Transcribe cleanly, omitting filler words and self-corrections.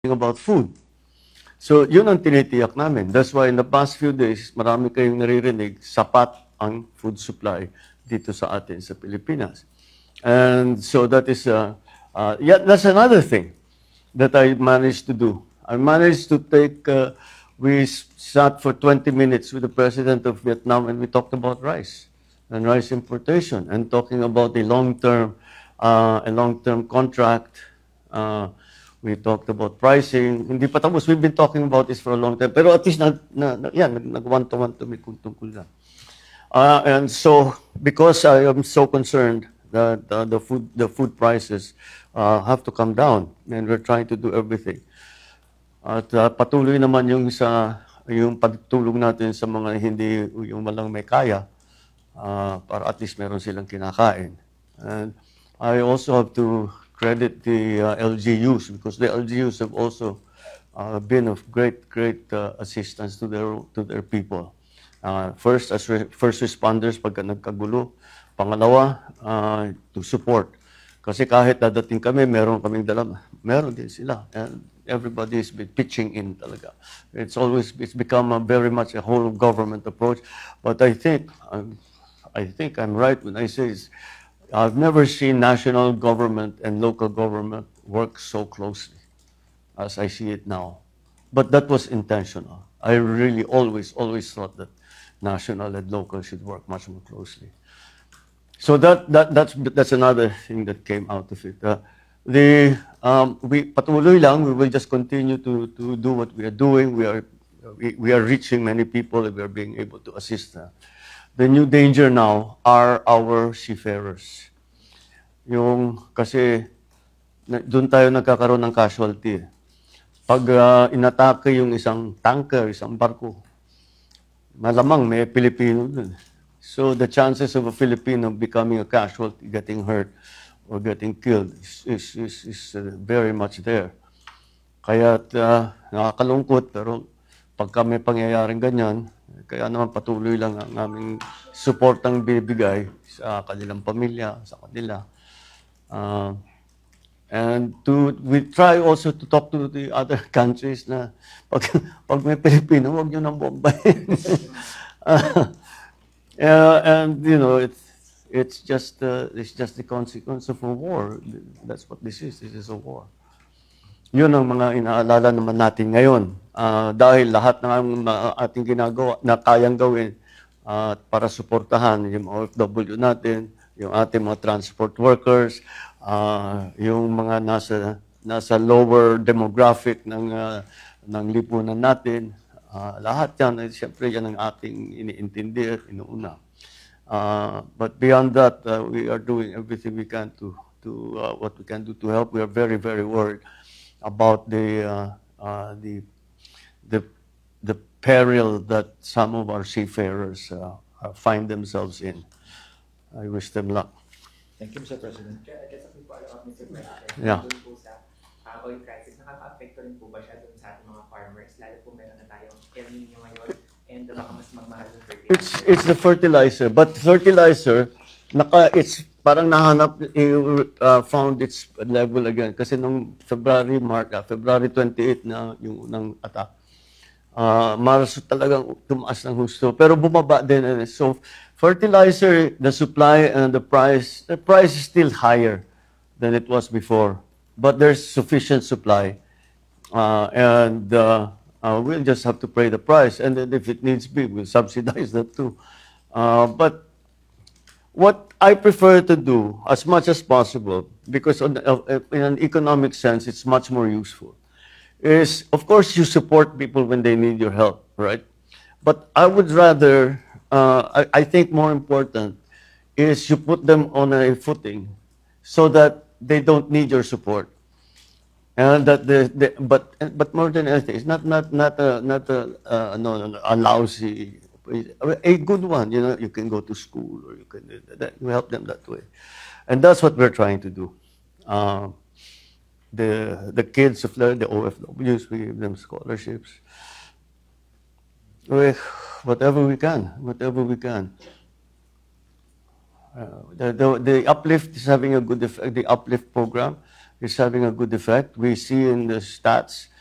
about food. So, yun ang tinitiyak namin. That's why in the past few days, marami kayong naririnig, sapat ang food supply dito sa atin sa Pilipinas. And so that is, yeah, that's another thing that I managed to do. I managed to take, we sat for 20 minutes with the president of Vietnam and we talked about rice and rice importation and talking about a long-term contract. We talked about pricing. Hindi pa tapos. We've been talking about this for a long time. Pero at least nag-one-to-one kami kung tungkol na. And so, because I am so concerned that the food prices have to come down, and we're trying to do everything. At patuloy naman yung pagtulong natin sa mga hindi yung walang may kaya para at least meron silang kinakain. And I also have to credit the LGUs because the LGUs have also been of great assistance to their people. First, as first responders pagka nagkagulo. Pangalawa, to support. Kasi kahit dadating kami, meron kaming dala, meron din sila. And everybody is pitching in talaga. It's become very much a whole government approach. But I think I'm right when I say I've never seen national government and local government work so closely as I see it now. But that was intentional. I really always thought that national and local should work much more closely. So that's another thing that came out of it. We patuloy lang. We will just continue to do what we are doing. We are reaching many people. We are being able to assist them. The new danger now are our seafarers. Kasi doon tayo nagkakaroon ng casualty. Pag inatake yung isang tanker, isang barko, malamang may Pilipino dun. So the chances of a Filipino becoming a casualty, getting hurt, or getting killed is very much there. Kaya nakakalungkot, pero pagka may pangyayaring ganyan, kaya naman patuloy lang ang aming suportang binibigay sa kanilang pamilya, sa kanila. And we try also to talk to the other countries na pag may Pilipino, huwag nyo nang bombahin. And it's just the consequence of a war. That's what this is. This is a war. Yun ang mga inaalala naman natin ngayon. Dahil lahat ng ating ginagawa na kayang gawin para suportahan yung OFW natin, yung ating mga transport workers, yung mga nasa lower demographic ng lipunan natin, lahat yan, siyempre yan ang ating iniintindi at inuuna. But beyond that, we are doing everything we can to what we can do to help. We are very worried about the peril that some of our seafarers find themselves in. I wish them luck. Thank you, Mr. President. Just a quick follow-up, Mr. President. Yeah. Doon po sa oil crisis, nakaka-apekto rin po ba siya doon sa ating mga farmers? Lalo po meron na tayong El Nino ngayon and baka mas magmahal yung fertilizer. It's the fertilizer, but fertilizer, it's parang nahanap, found its level again. Kasi nung February 28 na yung unang attack, Marso talagang tumaas ng husto. Pero bumaba din. So, fertilizer, the supply and the price is still higher than it was before. But there's sufficient supply. And we'll just have to pay the price. And then if it needs be, we'll subsidize that too. But what I prefer to do as much as possible, because in an economic sense, it's much more useful, is, of course, you support people when they need your help, right? But I would rather, I think more important, is you put them on a footing so that they don't need your support. And that but more than anything, it's not a lousy, a good one. You can go to school or you help them that way, and that's what we're trying to do. The kids of the OFWs, we give them scholarships. Whatever we can. The Uplift is having a good effect. The Uplift program is having a good effect. We see in the stats